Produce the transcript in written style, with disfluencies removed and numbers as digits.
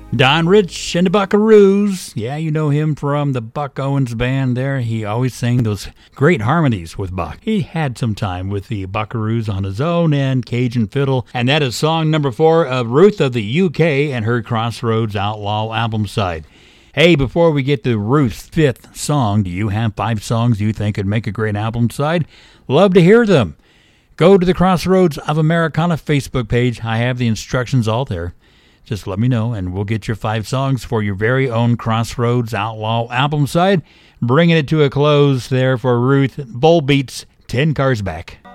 Don Rich and the Buckaroos. Yeah, you know him from the Buck Owens band there. He always sang those great harmonies with Buck. He had some time with the Buckaroos on his own and Cajun Fiddle. And that is song number 4 of Ruth of the UK and her Crossroads Outlaw album side. Hey, before we get to Ruth's 5th song, do you have 5 songs you think could make a great album side? Love to hear them. Go to the Crossroads of Americana Facebook page. I have the instructions all there. Just let me know, and we'll get your 5 songs for your very own Crossroads Outlaw album side. Bringing it to a close there for Ruth, Bull Beats, 10 Cars Back.